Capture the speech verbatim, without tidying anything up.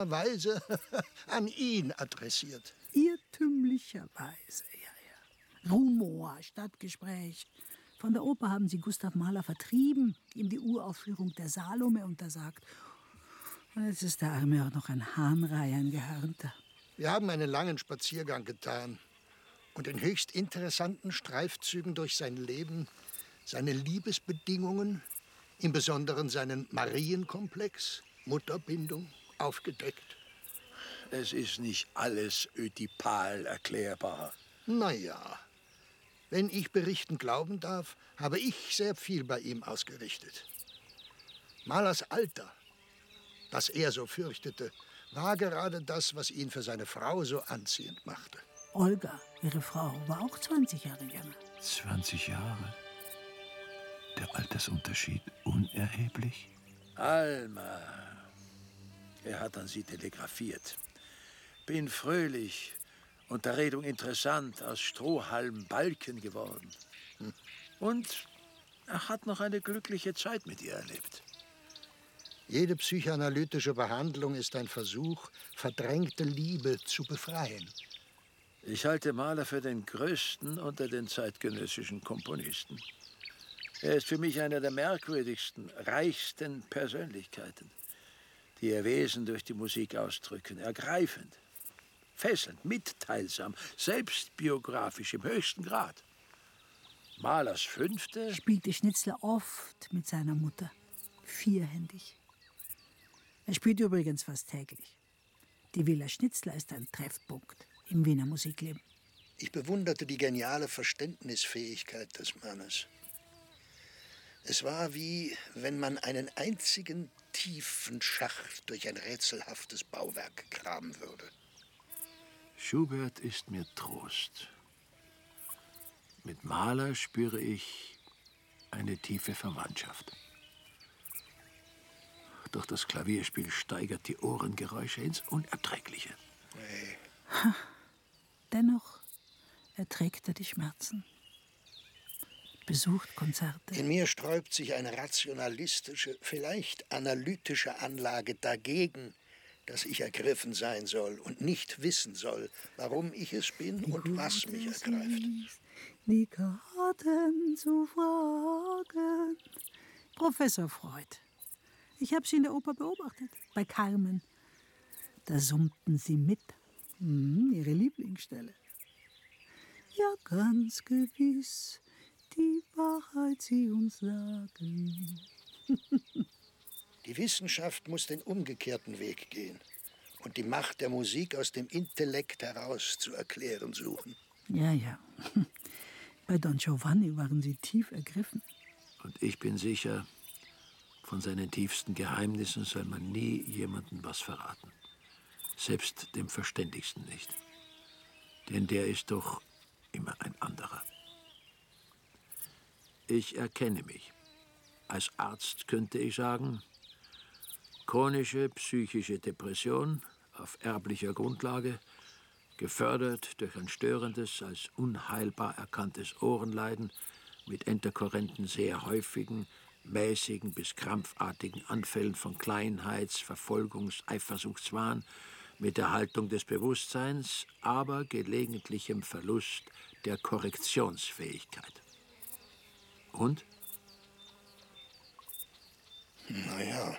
Weise an ihn adressiert. Irrtümlicherweise, ja, ja. Rumor, Stadtgespräch. Von der Oper haben sie Gustav Mahler vertrieben, ihm die Uraufführung der Salome untersagt. Und jetzt ist der Arme auch noch ein Hahnrei, ein Gehörnter. Wir haben einen langen Spaziergang getan und in höchst interessanten Streifzügen durch sein Leben, seine Liebesbedingungen, im Besonderen seinen Marienkomplex, Mutterbindung, aufgedeckt. Es ist nicht alles ödipal erklärbar. Naja, wenn ich berichten glauben darf, habe ich sehr viel bei ihm ausgerichtet. Mahlers Alter, das er so fürchtete, war gerade das, was ihn für seine Frau so anziehend machte. Olga, ihre Frau, war auch zwanzig Jahre jünger. zwanzig Jahre? Der Altersunterschied unerheblich? Alma, er hat an sie telegrafiert. Bin fröhlich, Unterredung interessant, aus Strohhalm Balken geworden. Hm. Und er hat noch eine glückliche Zeit mit ihr erlebt. Jede psychoanalytische Behandlung ist ein Versuch, verdrängte Liebe zu befreien. Ich halte Mahler für den größten unter den zeitgenössischen Komponisten. Er ist für mich einer der merkwürdigsten, reichsten Persönlichkeiten, die ihr Wesen durch die Musik ausdrücken. Ergreifend, fesselnd, mitteilsam, selbstbiografisch im höchsten Grad. Mahlers Fünfte spielte Schnitzler oft mit seiner Mutter, vierhändig. Er spielt übrigens fast täglich. Die Villa Schnitzler ist ein Treffpunkt im Wiener Musikleben. Ich bewunderte die geniale Verständnisfähigkeit des Mannes. Es war wie, wenn man einen einzigen tiefen Schacht durch ein rätselhaftes Bauwerk graben würde. Schubert ist mir Trost. Mit Mahler spüre ich eine tiefe Verwandtschaft. Doch das Klavierspiel steigert die Ohrengeräusche ins Unerträgliche. Nee. Dennoch erträgt er die Schmerzen. Besucht Konzerte. In mir sträubt sich eine rationalistische, vielleicht analytische Anlage dagegen, dass ich ergriffen sein soll und nicht wissen soll, warum ich es bin Wie und was mich es ergreift. ist, die Karten zu fragen. Professor Freud. Ich habe Sie in der Oper beobachtet, bei Carmen. Da summten Sie mit. Hm, Ihre Lieblingsstelle. Ja, ganz gewiss, die Wahrheit sie uns sagen. Die Wissenschaft muss den umgekehrten Weg gehen und die Macht der Musik aus dem Intellekt heraus zu erklären suchen. Ja, ja. Bei Don Giovanni waren Sie tief ergriffen. Und ich bin sicher, von seinen tiefsten Geheimnissen soll man nie jemandem was verraten. Selbst dem Verständigsten nicht. Denn der ist doch immer ein anderer. Ich erkenne mich. Als Arzt könnte ich sagen, chronische psychische Depression auf erblicher Grundlage, gefördert durch ein störendes, als unheilbar erkanntes Ohrenleiden mit interkurrenten, sehr häufigen, mäßigen bis krampfartigen Anfällen von Kleinheits-, Verfolgungs-, Eifersuchtswahn, mit Erhaltung des Bewusstseins, aber gelegentlichem Verlust der Korrektionsfähigkeit. Und? Naja,